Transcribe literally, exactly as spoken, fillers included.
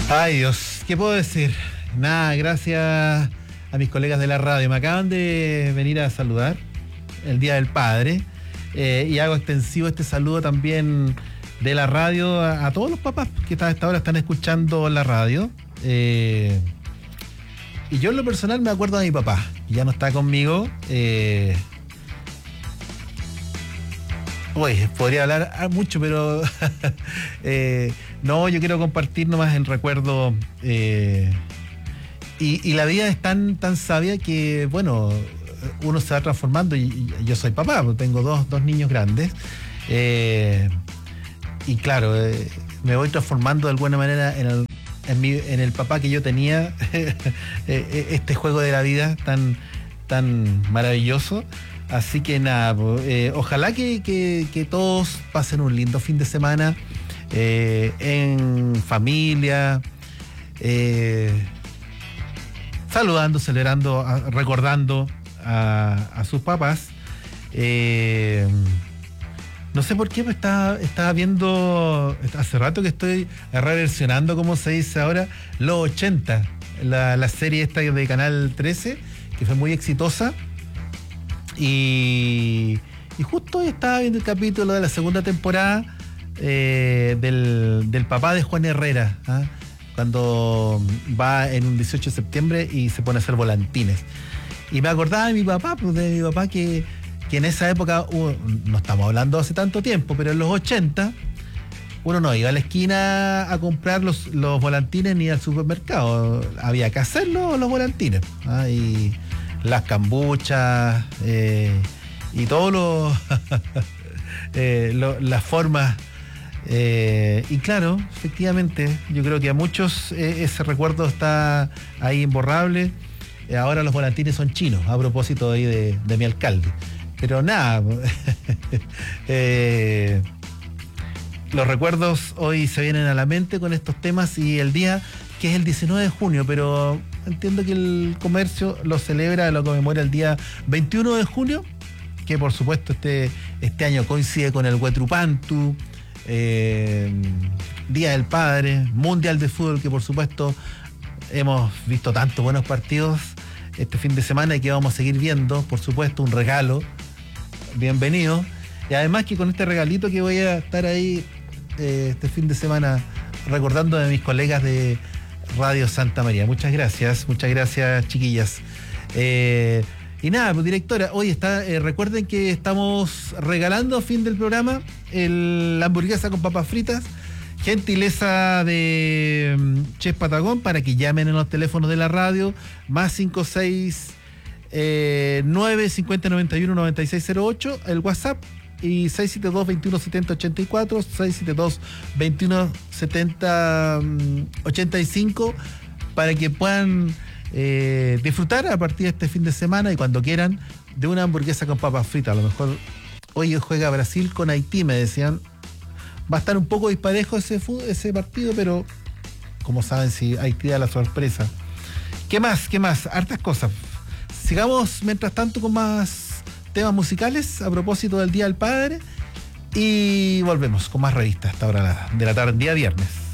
Ay, Dios, ¿qué puedo decir? Nada, gracias a mis colegas de la radio. Me acaban de venir a saludar el Día del Padre eh, y hago extensivo este saludo también de la radio a, a todos los papás que a esta hora están escuchando la radio. Eh, y yo en lo personal me acuerdo de mi papá, que ya no está conmigo. Eh, Uy, podría hablar mucho, pero eh, no, yo quiero compartir nomás el recuerdo. Eh, y, y la vida es tan, tan sabia que, bueno, uno se va transformando. Y, y yo soy papá, tengo dos, dos niños grandes. Eh, y claro, eh, me voy transformando de alguna manera en el, en mi, en el papá que yo tenía. Este juego de la vida tan, tan maravilloso. Así que nada, eh, ojalá que, que, que todos pasen un lindo fin de semana eh, en familia, eh, saludando, celebrando, a, recordando a, a sus papás. Eh, no sé por qué me estaba, estaba viendo, hace rato que estoy reversionando, como se dice ahora, los ochenta, la, la serie esta de Canal trece, que fue muy exitosa. Y, y justo hoy estaba viendo el capítulo de la segunda temporada eh, del, del papá de Juan Herrera, ¿eh? Cuando va en un dieciocho de septiembre y se pone a hacer volantines. Y me acordaba de mi papá, pues de mi papá que, que en esa época, uh, no estamos hablando hace tanto tiempo, pero en los ochenta, uno no iba a la esquina a comprar los, los volantines ni al supermercado. Había que hacerlo los volantines. ¿eh? Y las cambuchas eh, y todos los eh, lo, las formas eh, y claro, efectivamente yo creo que a muchos eh, ese recuerdo está ahí imborrable. Eh, ahora los volantines son chinos, a propósito ahí de, de mi alcalde, pero nada. eh, los recuerdos hoy se vienen a la mente con estos temas y el día que es el diecinueve de junio, pero entiendo que el comercio lo celebra, lo conmemora el día veintiuno de junio, que por supuesto este, este año coincide con el Huetrupantu, eh, Día del Padre, Mundial de Fútbol, que por supuesto hemos visto tantos buenos partidos este fin de semana y que vamos a seguir viendo, por supuesto, un regalo, bienvenido. Y además que con este regalito que voy a estar ahí eh, este fin de semana recordando de mis colegas de Radio Santa María. Muchas gracias, muchas gracias, chiquillas. Eh, y nada, pues directora, hoy está, eh, recuerden que estamos regalando a fin del programa el, la hamburguesa con papas fritas, gentileza de um, Chef Patagón, para que llamen en los teléfonos de la radio, más cinco seis nueve cincuenta noventa y uno noventa y seis cero ocho, el WhatsApp, y seis siete dos, veintiuno setenta, ochenta y cuatro, seis siete dos, veintiuno setenta, ochenta y cinco, para que puedan eh, disfrutar a partir de este fin de semana y cuando quieran de una hamburguesa con papas fritas. A lo mejor hoy juega Brasil con Haití, me decían. Va a estar un poco disparejo ese, ese partido, pero como saben, si Haití da la sorpresa. ¿Qué más? ¿Qué más? Hartas cosas. Sigamos mientras tanto con más temas musicales a propósito del Día del Padre y volvemos con más revistas hasta ahora de la tarde, día viernes.